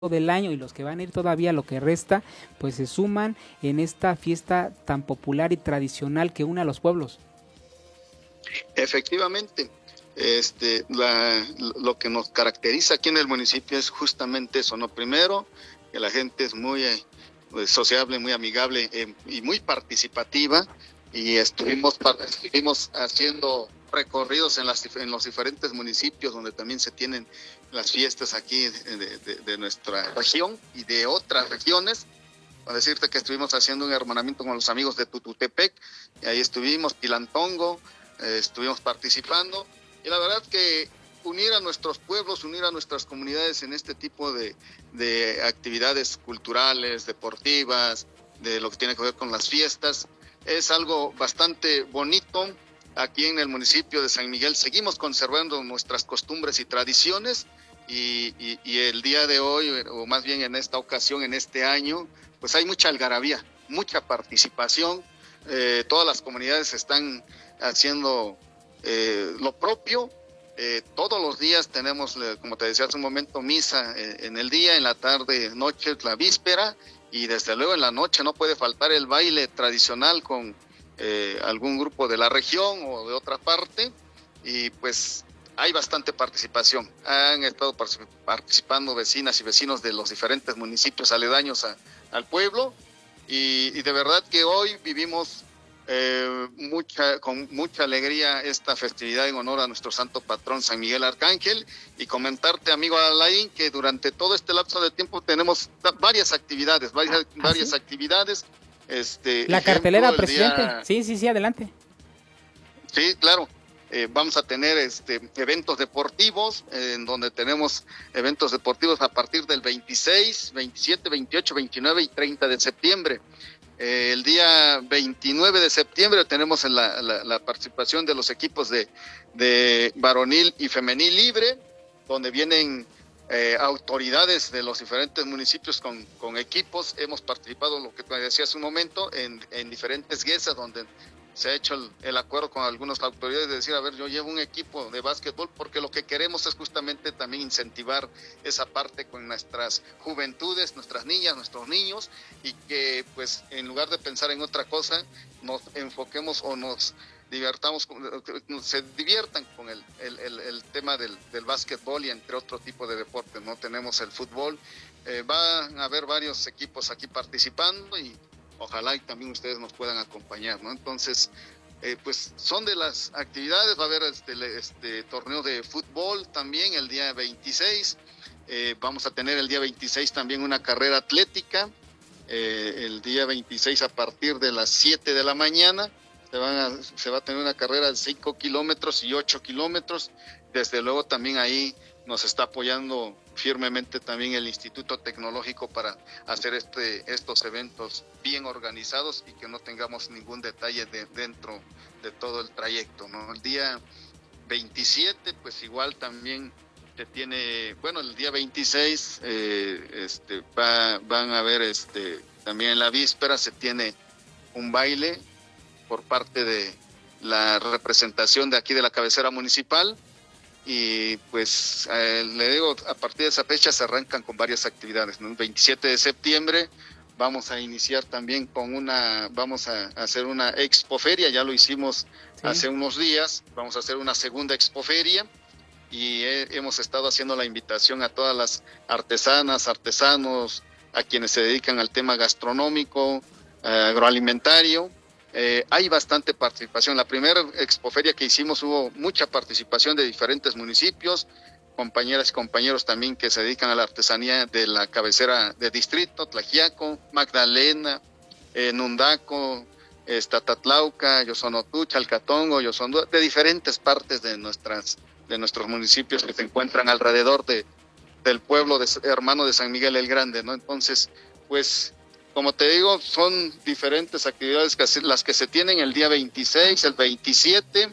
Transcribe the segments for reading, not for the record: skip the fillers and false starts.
del año y los que van a ir todavía lo que resta, pues se suman en esta fiesta tan popular y tradicional que une a los pueblos. Efectivamente, lo que nos caracteriza aquí en el municipio es justamente eso, ¿no? Primero, que la gente es muy sociable, muy amigable y muy participativa, y estuvimos haciendo recorridos en los diferentes municipios donde también se tienen las fiestas aquí de nuestra región y de otras regiones. Para decirte que estuvimos haciendo un hermanamiento con los amigos de Tututepec, y ahí estuvimos, Pilantongo, estuvimos participando, y la verdad que unir a nuestros pueblos, unir a nuestras comunidades en este tipo de actividades culturales, deportivas, de lo que tiene que ver con las fiestas, es algo bastante bonito. Aquí en el municipio de San Miguel seguimos conservando nuestras costumbres y tradiciones, y el día de hoy, o más bien en esta ocasión, en este año, pues hay mucha algarabía, mucha participación. Todas las comunidades están haciendo lo propio. Todos los días tenemos, como te decía hace un momento, misa en el día, en la tarde, noche, la víspera, y desde luego en la noche no puede faltar el baile tradicional con algún grupo de la región o de otra parte, y pues hay bastante participación. Han estado participando vecinas y vecinos de los diferentes municipios aledaños al pueblo, y de verdad que hoy vivimos con mucha alegría esta festividad en honor a nuestro santo patrón San Miguel Arcángel. Y comentarte, amigo Alain, que durante todo este lapso de tiempo tenemos varias actividades, varias actividades. La cartelera, presidente. Sí, adelante. Sí, claro. Vamos a tener eventos deportivos, en donde tenemos eventos deportivos a partir del 26, 27, 28, 29 y 30 de septiembre. El día 29 de septiembre tenemos la participación de los equipos de varonil y femenil libre, donde vienen autoridades de los diferentes municipios con equipos. Hemos participado, lo que te decía hace un momento, en diferentes guesas donde se ha hecho el acuerdo con algunas autoridades de decir, a ver, yo llevo un equipo de básquetbol, porque lo que queremos es justamente también incentivar esa parte con nuestras juventudes, nuestras niñas, nuestros niños, y que pues en lugar de pensar en otra cosa, nos enfoquemos o nos divertamos, se diviertan con el tema del básquetbol y entre otro tipo de deportes, ¿no? Tenemos el fútbol, van a haber varios equipos aquí participando, y ojalá y también ustedes nos puedan acompañar, ¿no? Entonces, pues son de las actividades. Va a haber torneo de fútbol también el día 26. Vamos a tener el día 26 también una carrera atlética. El día 26 a partir de las 7 de la mañana se va a tener una carrera de 5 kilómetros y 8 kilómetros. Desde luego también ahí nos está apoyando firmemente también el Instituto Tecnológico para hacer estos eventos bien organizados y que no tengamos ningún detalle dentro de todo el trayecto, ¿no? El día 27, pues igual también se tiene, bueno, el día 26 van a ver también en la víspera se tiene un baile por parte de la representación de aquí de la cabecera municipal. Y pues le digo, a partir de esa fecha se arrancan con varias actividades, ¿no? El 27 de septiembre vamos a iniciar también vamos a hacer una expoferia, ya lo hicimos hace unos días, vamos a hacer una segunda expoferia, y hemos estado haciendo la invitación a todas las artesanas, artesanos, a quienes se dedican al tema gastronómico, agroalimentario. Hay bastante participación. La primera expoferia que hicimos hubo mucha participación de diferentes municipios, compañeras y compañeros también que se dedican a la artesanía de la cabecera de distrito, Tlaxiaco, Magdalena, Nundaco, Tatatlauca, Yosonotú, Chalcatongo, Yosondú, de diferentes partes de nuestros municipios que se encuentran alrededor del pueblo hermano de San Miguel el Grande, ¿no? Entonces, pues, como te digo, son diferentes actividades las que se tienen el día 26, el 27,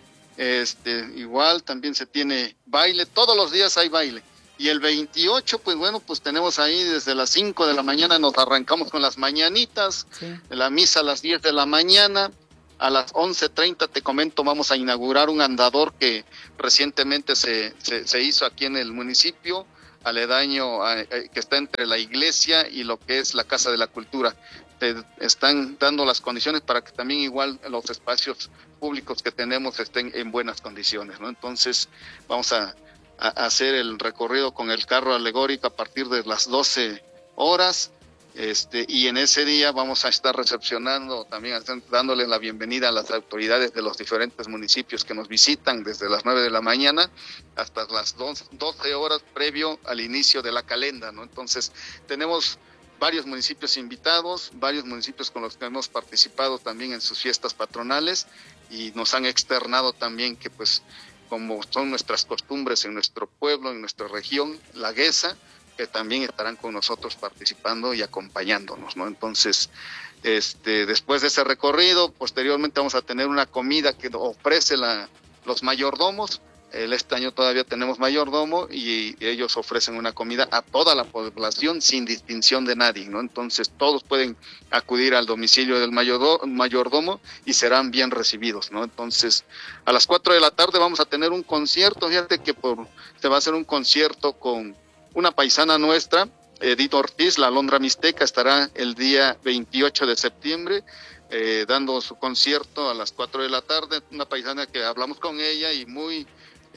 igual también se tiene baile, todos los días hay baile. Y el 28, pues bueno, pues tenemos ahí desde las 5 de la mañana nos arrancamos con las mañanitas, la misa a las 10 de la mañana, a las 11:30 te comento, vamos a inaugurar un andador que recientemente se hizo aquí en el municipio, aledaño que está entre la iglesia y lo que es la Casa de la Cultura. Están dando las condiciones para que también igual los espacios públicos que tenemos estén en buenas condiciones, ¿no? Entonces vamos a hacer el recorrido con el carro alegórico a partir de las 12 horas, y en ese día vamos a estar recepcionando, también dándole la bienvenida a las autoridades de los diferentes municipios que nos visitan desde las 9 de la mañana hasta las 12 horas previo al inicio de la calenda, ¿no? Entonces tenemos varios municipios invitados, varios municipios con los que hemos participado también en sus fiestas patronales, y nos han externado también que, pues, como son nuestras costumbres en nuestro pueblo, en nuestra región, la Guesa, que también estarán con nosotros participando y acompañándonos, ¿no? Entonces, después de ese recorrido, posteriormente vamos a tener una comida que ofrece los mayordomos. Este año todavía tenemos mayordomo y ellos ofrecen una comida a toda la población sin distinción de nadie, ¿no? Entonces todos pueden acudir al domicilio del mayordomo y serán bien recibidos, ¿no? Entonces a las 4 de la tarde vamos a tener un concierto. Fíjate que se va a hacer un concierto con una paisana nuestra, Edith Ortiz, la Alondra Mixteca, estará el día 28 de septiembre dando su concierto a las 4 de la tarde, una paisana que hablamos con ella y muy...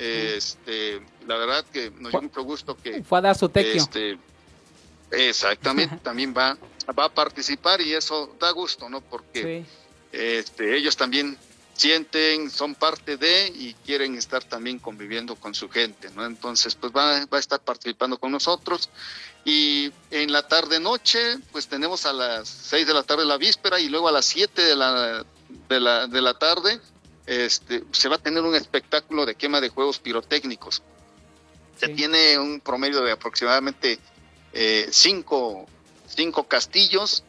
la verdad que nos dio mucho gusto que fue a dar su tequio. Exactamente, también va a participar, y eso da gusto, ¿no? Porque ellos también sienten, son parte de y quieren estar también conviviendo con su gente, ¿no? Entonces, pues va a estar participando con nosotros. Y en la tarde-noche, pues tenemos a las 6 de la tarde la víspera, y luego a las 7 de la tarde se va a tener un espectáculo de quema de juegos pirotécnicos. Se tiene un promedio de aproximadamente 5 castillos,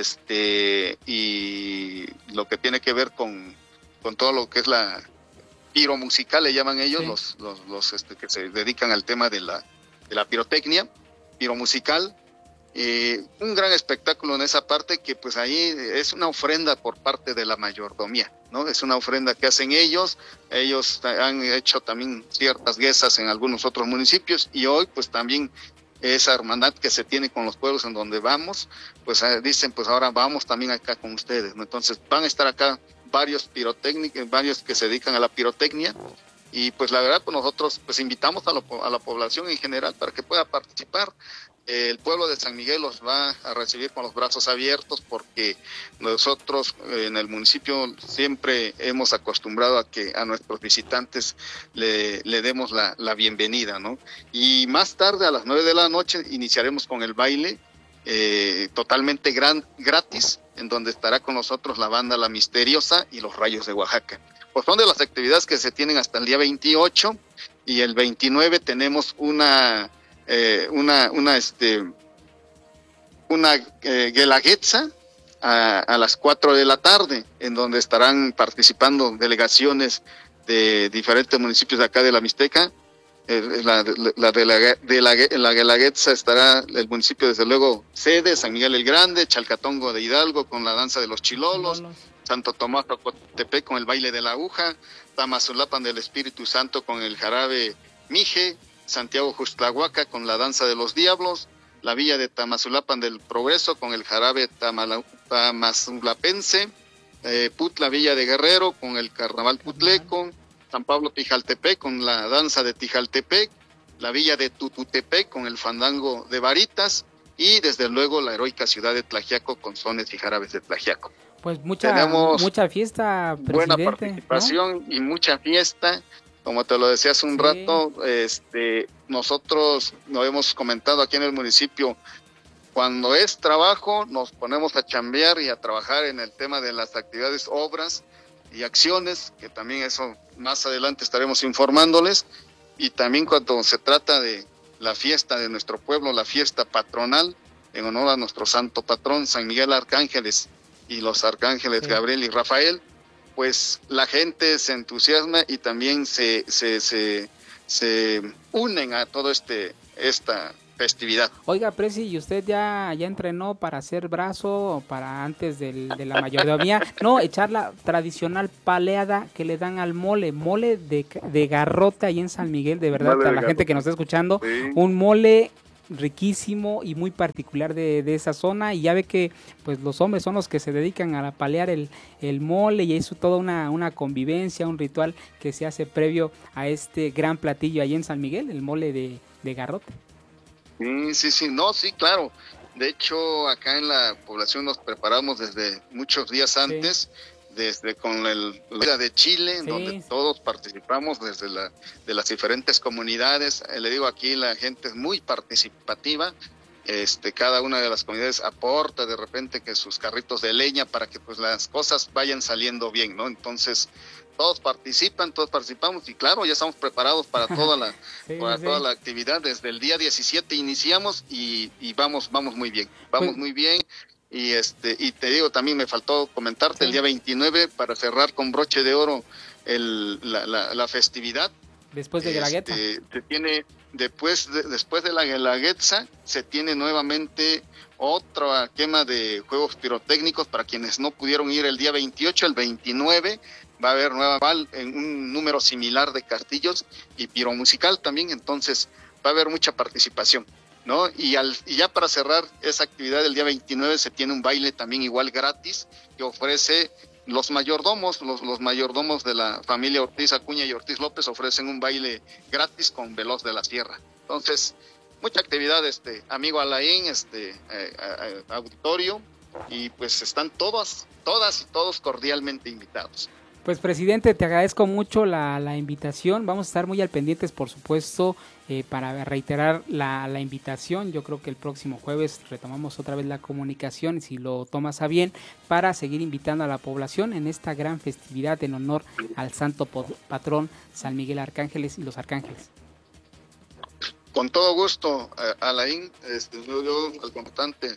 y lo que tiene que ver con todo lo que es la piromusical, le llaman ellos, los que se dedican al tema de la pirotecnia, piromusical. Un gran espectáculo en esa parte, que pues ahí es una ofrenda por parte de la mayordomía, ¿no? Es una ofrenda que hacen ellos han hecho también ciertas guesas en algunos otros municipios, y hoy pues también esa hermandad que se tiene con los pueblos en donde vamos, pues dicen, pues ahora vamos también acá con ustedes, ¿no? Entonces van a estar acá varios pirotécnicos, varios que se dedican a la pirotecnia, y pues la verdad, pues nosotros pues invitamos a la población en general para que pueda participar. El pueblo de San Miguel los va a recibir con los brazos abiertos, porque nosotros en el municipio siempre hemos acostumbrado a que a nuestros visitantes le demos la bienvenida, ¿no? Y más tarde, a las 9 de la noche, iniciaremos con el baile totalmente gratis, en donde estará con nosotros la banda La Misteriosa y los Rayos de Oaxaca. Pues son de las actividades que se tienen hasta el día 28, y el 29 tenemos una guelaguetza a las 4 de la tarde, en donde estarán participando delegaciones de diferentes municipios de acá de la Mixteca. La guelaguetza estará el municipio, desde luego, sede, San Miguel el Grande, Chalcatongo de Hidalgo con la danza de los chilolos, Santo Tomás Ocotepec con el baile de la aguja, Tamazulapan del Espíritu Santo con el jarabe Mije, Santiago Juxtlahuaca con la danza de los diablos, la villa de Tamazulapan del Progreso con el jarabe tamazulapense, Putla Villa de Guerrero con el carnaval putleco, San Pablo Tijaltepec con la danza de Tijaltepec, la villa de Tututepec con el fandango de varitas, y desde luego la heroica ciudad de Tlaxiaco con sones y jarabes de Tlaxiaco. Pues mucha fiesta, presidente, buena participación, ¿no? Y mucha fiesta. Como te lo decía hace un rato, nosotros lo hemos comentado aquí en el municipio, cuando es trabajo nos ponemos a chambear y a trabajar en el tema de las actividades, obras y acciones, que también eso más adelante estaremos informándoles, y también cuando se trata de la fiesta de nuestro pueblo, la fiesta patronal, en honor a nuestro santo patrón, San Miguel Arcángeles, y los arcángeles Gabriel y Rafael, pues la gente se entusiasma y también se unen a todo esta festividad. Oiga, Presi, ¿y usted ya entrenó para hacer brazo para antes de la mayordomía? No, echar la tradicional paleada que le dan al mole de garrote ahí en San Miguel, de verdad, a la gente que nos está escuchando, sí. Un mole riquísimo y muy particular de esa zona, y ya ve que pues los hombres son los que se dedican a palear el mole, y eso toda una convivencia, un ritual que se hace previo a este gran platillo ahí en San Miguel, el mole de garrote. Sí, claro. De hecho, acá en la población nos preparamos desde muchos días antes, desde con la de Chile, sí, donde todos participamos desde de las diferentes comunidades. Le digo, aquí la gente es muy participativa. Cada una de las comunidades aporta de repente que sus carritos de leña para que pues las cosas vayan saliendo bien, ¿no? Entonces todos participamos, y claro, ya estamos preparados para toda la toda la actividad. Desde el día 17 iniciamos y vamos muy bien, muy bien. Y te digo, también me faltó comentarte, el día 29 para cerrar con broche de oro la festividad. Después de Guelaguetza. Se tiene después de la Guelaguetza se tiene nuevamente otra quema de juegos pirotécnicos para quienes no pudieron ir el día 28, el 29 va a haber en un número similar de castillos y piromusical también, entonces va a haber mucha participación, ¿no? Y ya para cerrar esa actividad del día 29 se tiene un baile también igual gratis que ofrece los mayordomos, los mayordomos de la familia Ortiz Acuña y Ortiz López ofrecen un baile gratis con Veloz de la Sierra. Entonces, mucha actividad, amigo Alain, auditorio, y pues están todas y todos cordialmente invitados. Pues, presidente, te agradezco mucho la invitación. Vamos a estar muy al pendientes, por supuesto, para reiterar la invitación. Yo creo que el próximo jueves retomamos otra vez la comunicación, si lo tomas a bien, para seguir invitando a la población en esta gran festividad en honor al santo patrón San Miguel Arcángeles y los arcángeles. Con todo gusto, Alain, yo al comandante,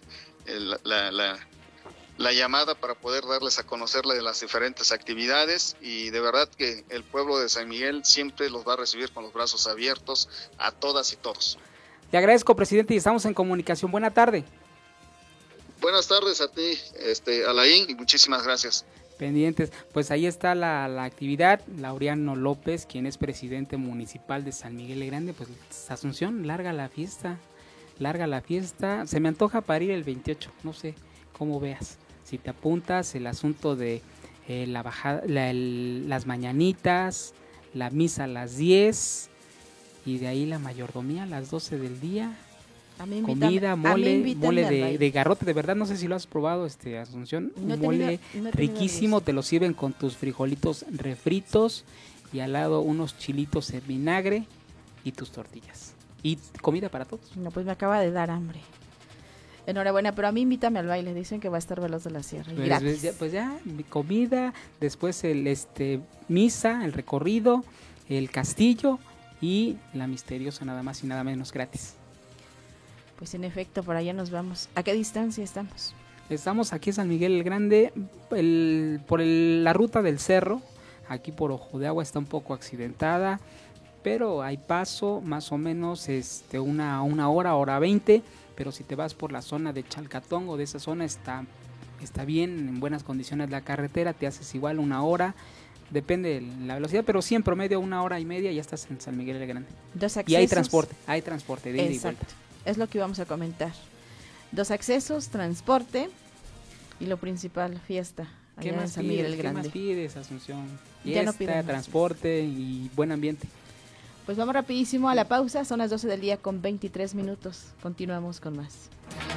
la llamada para poder darles a conocer las diferentes actividades, y de verdad que el pueblo de San Miguel siempre los va a recibir con los brazos abiertos a todas y todos. Le agradezco, presidente, y estamos en comunicación. Buena tarde. Buenas tardes a ti, Alain, y muchísimas gracias. Pendientes, pues ahí está la actividad. Laureano López, quien es presidente municipal de San Miguel el Grande, pues Asunción, larga la fiesta, se me antoja para ir el 28, no sé cómo veas. Si te apuntas, el asunto de la bajada, las mañanitas, la misa a las 10 y de ahí la mayordomía a las 12 del día. Comida, mole de garrote, de verdad no sé si lo has probado, Asunción, no mole riquísimo, te lo sirven con tus frijolitos refritos y al lado unos chilitos en vinagre y tus tortillas. Y comida para todos. No, pues me acaba de dar hambre. Enhorabuena, pero a mí invítame al baile, dicen que va a estar Veloz de la Sierra. Pues ya, comida, después misa, el recorrido, el castillo y la misteriosa, nada más y nada menos, gratis. Pues en efecto, por allá nos vamos. ¿A qué distancia estamos? Estamos aquí en San Miguel el Grande, la ruta del cerro, aquí por Ojo de Agua está un poco accidentada, pero hay paso, más o menos una hora 20, pero si te vas por la zona de Chalcatongo, de esa zona está bien, en buenas condiciones la carretera, te haces igual una hora, depende de la velocidad, pero sí en promedio 1 hora y media ya estás en San Miguel el Grande. 2 accesos. Y hay transporte de ida y vuelta. Es lo que íbamos a comentar. 2 accesos, transporte y lo principal, fiesta. ¿Qué más San Miguel el Grande? ¿Qué más pides, Asunción? Fiesta, transporte y buen ambiente. Pues vamos rapidísimo a la pausa, son las 12 del día con 23 minutos. Continuamos con más.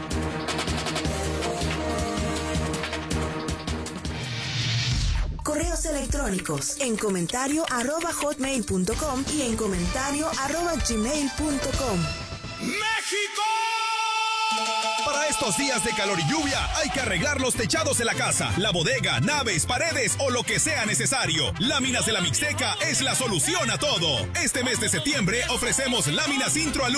Correos electrónicos en comentario@hotmail.com y en comentario@gmail.com. ¡México! Para estos días de calor y lluvia, hay que arreglar los techados de la casa, la bodega, naves, paredes o lo que sea necesario. Láminas de la Mixteca es la solución a todo. Este mes de septiembre ofrecemos láminas Intro Alu